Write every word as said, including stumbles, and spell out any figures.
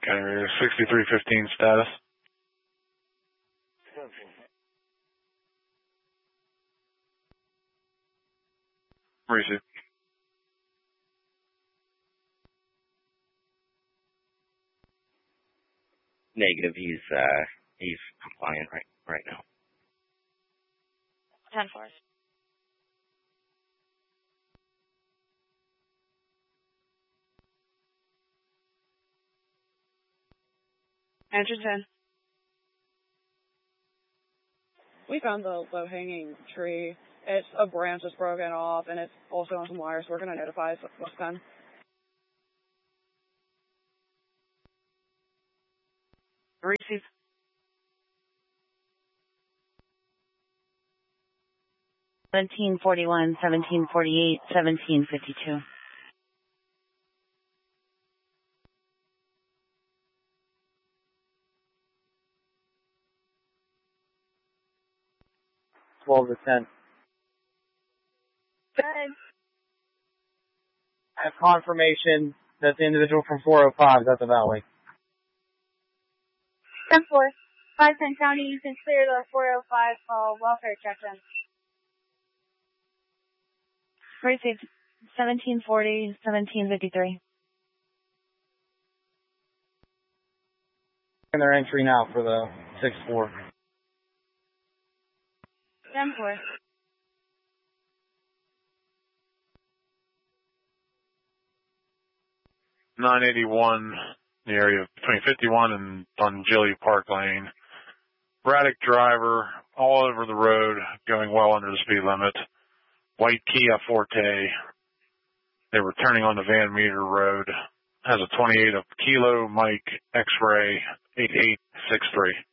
Okay, sixty-three fifteen status. Receive. Negative. He's uh he's compliant right right now. ten four. Engine ten. We found the low-hanging tree. It's a branch that's broken off, and it's also on some wires. So we're going to notify what's done. Receive. seventeen forty-one, seventeen forty-eight, seventeen fifty-two. twelve to ten. Good. I have confirmation that the individual from four oh five is at the valley. ten four. five ten County, you can clear the four oh five uh, welfare check-in. Received. seventeen forty, seventeen fifty-three. And their entry now for the six four. ten four. nine eighty-one, the area between fifty-one and Dungilly Park Lane. Braddock driver, all over the road, going well under the speed limit. White Kia Forte. They were turning on the Van Meter Road. Has a twenty-eight of Kilo Mike X-Ray eight eight six three.